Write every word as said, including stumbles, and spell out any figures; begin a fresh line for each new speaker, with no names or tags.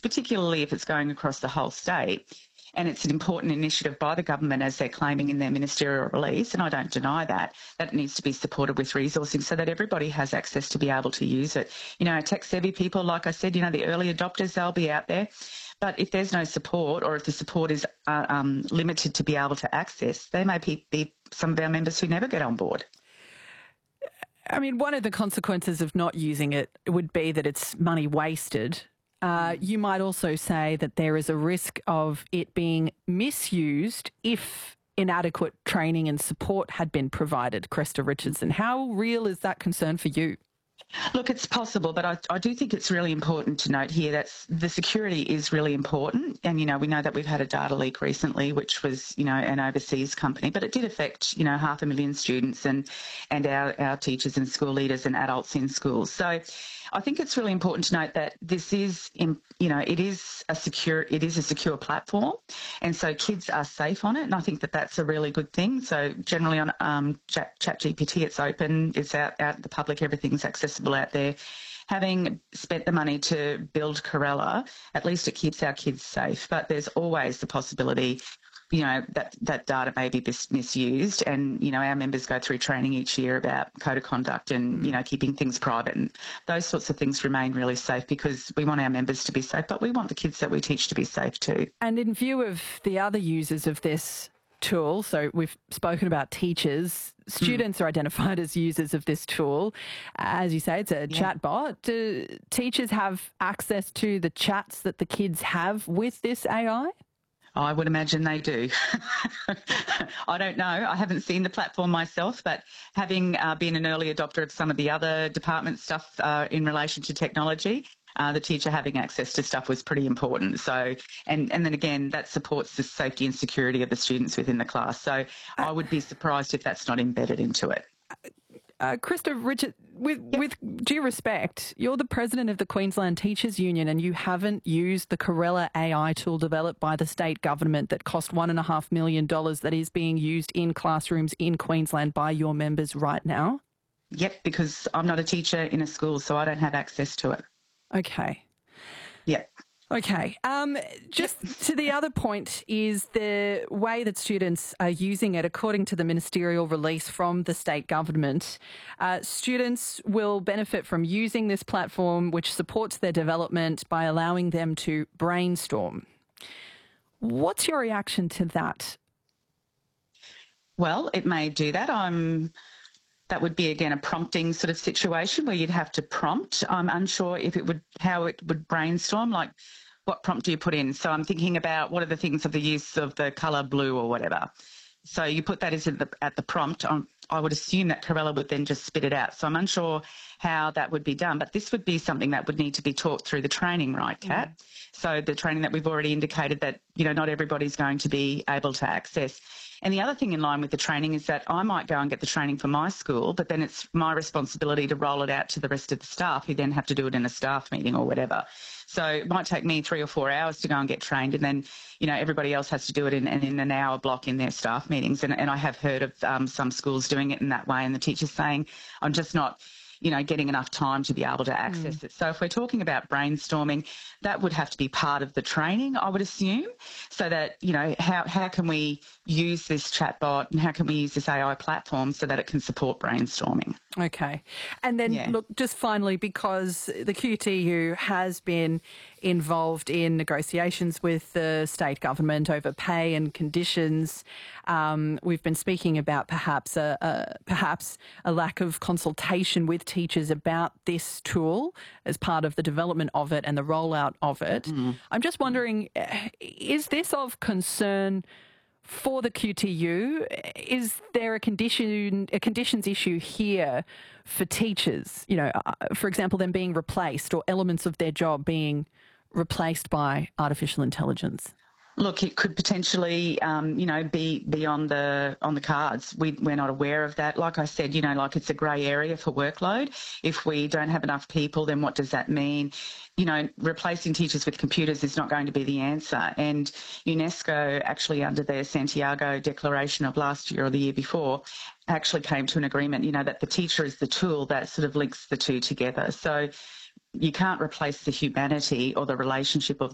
particularly if it's going across the whole state. And it's an important initiative by the government, as they're claiming in their ministerial release, and I don't deny that, that it needs to be supported with resourcing so that everybody has access to be able to use it. You know, tech-savvy people, like I said, you know, the early adopters, they'll be out there. But if there's no support, or if the support is uh, um, limited to be able to access, there may be, be some of our members who never get on board.
I mean, one of the consequences of not using it would be that it's money wasted. Uh, you might also say that there is a risk of it being misused if inadequate training and support had been provided. Cresta Richardson, how real is that concern for you?
Look, it's possible, but I, I do think it's really important to note here that the security is really important. And, you know, we know that we've had a data leak recently, which was, you know, an overseas company, but it did affect, you know, half a million students and, and our, our teachers and school leaders and adults in schools. So I think it's really important to note that this is, in, you know, it is a secure, it is a secure platform, and so kids are safe on it. And I think that that's a really good thing. So generally on um, Chat, ChatGPT, it's open, it's out, out in the public, everything's accessible out there. Having spent the money to build Corella, at least it keeps our kids safe. But there's always the possibility, you know, that, that data may be mis- misused. And, you know, our members go through training each year about code of conduct and, you know, keeping things private. And those sorts of things remain really safe because we want our members to be safe, but we want the kids that we teach to be safe too.
And in view of the other users of this tool, so we've spoken about teachers, students mm. are identified as users of this tool. As you say, it's a yeah. chat bot. Do teachers have access to the chats that the kids have with this A I?
I would imagine they do. I don't know. I haven't seen the platform myself, but having uh, been an early adopter of some of the other department stuff uh, in relation to technology, uh, the teacher having access to stuff was pretty important. So, and, and then again, that supports the safety and security of the students within the class. So I would be surprised if that's not embedded into it.
Uh, Cresta Richard, with, yep. with due respect, you're the president of the Queensland Teachers Union and you haven't used the Corella A I tool developed by the state government that cost one and a half million dollars that is being used in classrooms in Queensland by your members right now?
Yep, because I'm not a teacher in a school, so I don't have access to it.
Okay.
Yep.
Okay. Um, just to the other point is the way that students are using it, according to the ministerial release from the state government, uh, students will benefit from using this platform, which supports their development by allowing them to brainstorm. What's your reaction to that?
Well, it may do that. I'm... That would be, again, a prompting sort of situation where you'd have to prompt. I'm unsure if it would, how it would brainstorm, like what prompt do you put in? So I'm thinking about what are the things of the use of the colour blue or whatever. So you put that as at the, at the prompt. Um, I would assume that Corella would then just spit it out. So I'm unsure how that would be done. But this would be something that would need to be taught through the training, right, Kat? Mm. So the training that we've already indicated that, you know, not everybody's going to be able to access. And the other thing in line with the training is that I might go and get the training for my school, but then it's my responsibility to roll it out to the rest of the staff who then have to do it in a staff meeting or whatever. So it might take me three or four hours to go and get trained, and then, you know, everybody else has to do it in, in an hour block in their staff meetings. And, and I have heard of um, some schools doing it in that way, and the teachers saying, I'm just not, you know, getting enough time to be able to access mm. it. So if we're talking about brainstorming, that would have to be part of the training, I would assume, so that, you know, how, how can we use this chatbot and how can we use this A I platform so that it can support brainstorming?
Okay. And then, yeah. look, just finally, because the Q T U has been involved in negotiations with the state government over pay and conditions, um, we've been speaking about perhaps a, a, perhaps a lack of consultation with teachers about this tool as part of the development of it and the rollout of it. Mm. I'm just wondering, is this of concern for the Q T U? Is there a condition, a conditions issue here for teachers? You know, for example, them being replaced or elements of their job being replaced by artificial intelligence?
Look, it could potentially, um, you know, be, be on the on the cards. We, we're not aware of that. Like I said, you know, like it's a grey area for workload. If we don't have enough people, then what does that mean? You know, replacing teachers with computers is not going to be the answer. And UNESCO actually, under their Santiago Declaration of last year or the year before, actually came to an agreement, you know, that the teacher is the tool that sort of links the two together. So you can't replace the humanity or the relationship of